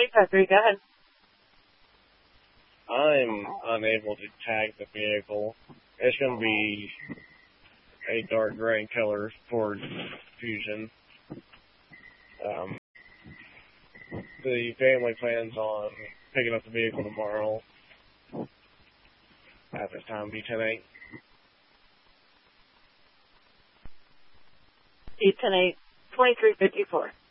853, go ahead. I'm unable to tag the vehicle. It's going to be a dark gray color Ford Fusion. The family plans on picking up the vehicle tomorrow. At this time, be 10-8. 810-8, 2354.